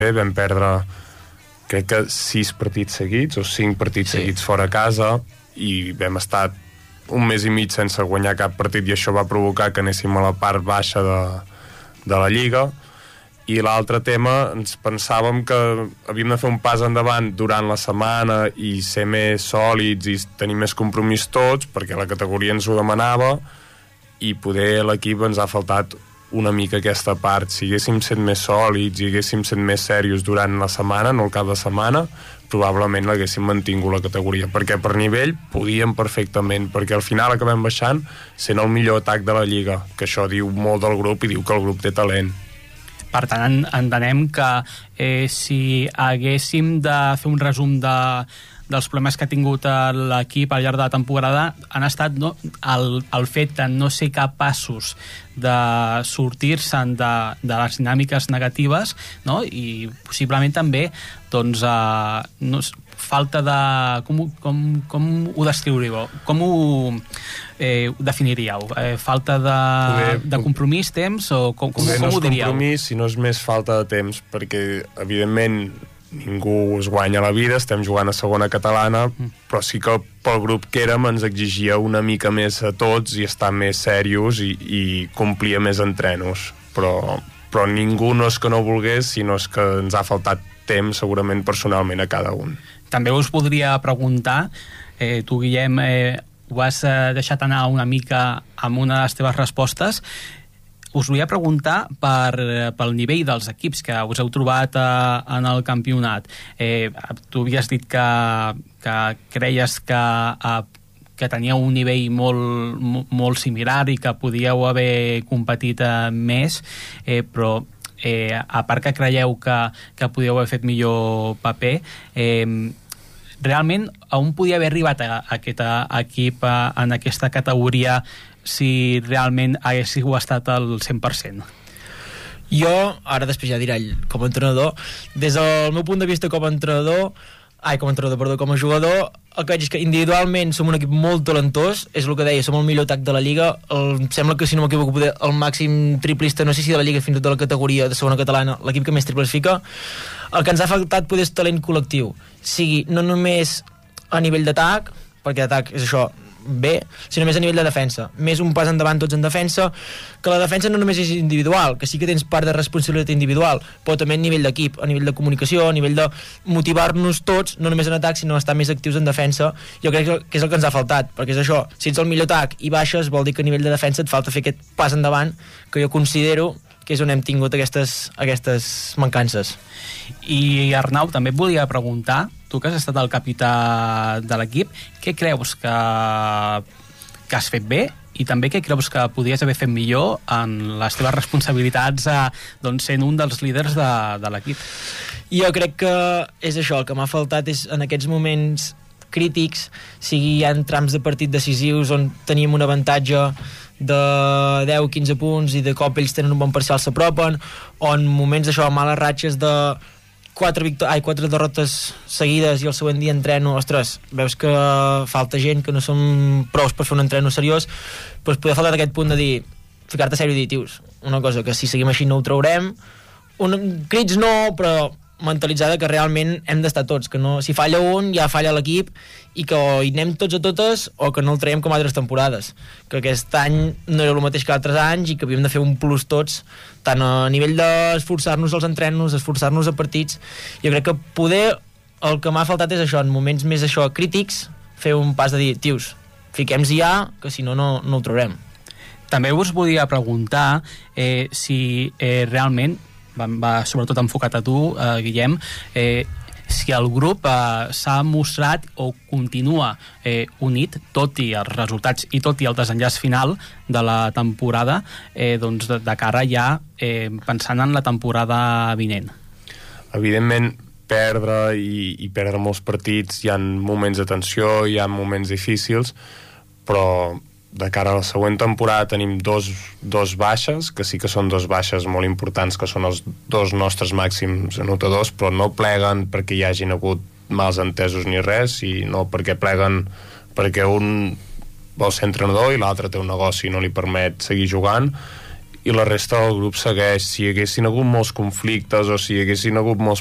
vam perdre crec que 6 partits seguits o 5 partits seguits fora casa, i vam estar un mes i mig sense guanyar cap partit, i això va provocar que anéssim a la part baixa de la Lliga. I l'altre tema, ens pensàvem que havíem de fer un pas endavant durant la setmana i ser més sòlids i tenir més compromís tots, perquè la categoria ens ho demanava, i poder l'equip ens ha faltat una mica aquesta part. Si haguéssim set més sòlids i haguéssim set més serios durant la setmana, no el cap de setmana, probablement l'haguéssim mantingut la categoria, perquè per nivell podíem perfectament, perquè al final acabem baixant sent el millor atac de la Lliga, que això diu molt del grup i diu que el grup té talent. Per tant, entenem que si haguéssim de fer un resum dels problemes que ha tingut l'equip al llarg de la temporada, han estat el fet de no ser capaços de sortir-se'n de les dinàmiques negatives, no? I possiblement també doncs, falta de... Com ho descriuríeu? Com ho definiríeu? Falta de compromís, temps, o com ho diríeu? No és compromís, sinó és més falta de temps, perquè evidentment ningú es guanya la vida, estem jugant a segona catalana, però sí que pel grup que érem ens exigia una mica més a tots i estar més serios i complir més entrenos, però ningú no és que no volgués, sinó és que ens ha faltat temps segurament personalment a cada un. També us podria preguntar, tu Guillem ho has deixat anar una mica amb una de les teves respostes, us volia preguntar pel nivell dels equips que us heu trobat en el campionat. Tu havies dit que creies que teníeu un nivell molt similar i que podíeu haver competit més, però a part que creieu que podíeu haver fet millor paper, realment on podia haver arribat aquest equip en aquesta categoria si realment haguéssiu estat al 100%? Jo, ara després ja diré com a entrenador, des del meu punt de vista com a jugador, el que veig és que individualment som un equip molt talentós, és el que deia, som el millor atac de la Lliga, sembla que si no m'equivoco el màxim triplista, no sé si de la Lliga fins i tot de la categoria de segona catalana, l'equip que més triples fica. El que ens ha faltat poder és talent col·lectiu, sigui no només a nivell d'atac, perquè d'atac és això, bé, sinó més a nivell de defensa, més un pas endavant tots en defensa, que la defensa no només és individual, que sí que tens part de responsabilitat individual, però també a nivell d'equip, a nivell de comunicació, a nivell de motivar-nos tots, no només en atac sinó estar més actius en defensa. Jo crec que és el que ens ha faltat, perquè és això, si ets el millor atac i baixes vol dir que a nivell de defensa et falta fer aquest pas endavant, que jo considero que és on hem tingut aquestes mancances. I Arnau, també et volia preguntar, tu que has estat el capità de l'equip, què creus que has fet bé i també què creus que podries haver fet millor en les teves responsabilitats sent un dels líders de l'equip? Jo crec que és això, el que m'ha faltat és en aquests moments crítics, sigui hi ha trams de partit decisius on teníem un avantatge de 10-15 punts i de cop ells tenen un bon parcial, s'apropen, o en moments d'això, males ratxes de 4 derrotes seguides i el següent dia entreno, ostres, veus que falta gent, que no som prous per fer un entreno seriós, però es podia faltar aquest punt de dir, ficar-te a sèrio i dir, tios, una cosa que si seguim així no ho traurem, crits no, però mentalitzada que realment hem d'estar tots, que no, si falla un ja falla l'equip i que o hi anem tots a totes o que no el traiem com altres temporades, que aquest any no era el mateix que altres anys i que havíem de fer un plus tots, tant a nivell d'esforçar-nos als entrenos, esforçar-nos a partits. Jo crec que poder el que m'ha faltat és això, en moments més això crítics, fer un pas de dir, tios, fiquem-s'hi ja, que si no, no ho traurem. També us volia preguntar si realment va sobretot enfocat a tu, Guillem, si el grup s'ha mostrat o continua unit, tot i els resultats i tot i el desenllaç final de la temporada, de cara ja pensant en la temporada vinent. Evidentment, perdre i perdre molts partits, hi ha moments de tensió, hi ha moments difícils, però de cara a la següent temporada tenim dos baixes, que sí que són dos baixes molt importants, que són els dos nostres màxims anotadors, però no pleguen perquè hi hagin hagut mals entesos ni res, i no perquè pleguen perquè un vol ser entrenador i l'altre té un negoci i no li permet seguir jugant, i la resta del grup segueix. Si hi haguessin hagut molts conflictes o si hi haguessin hagut molts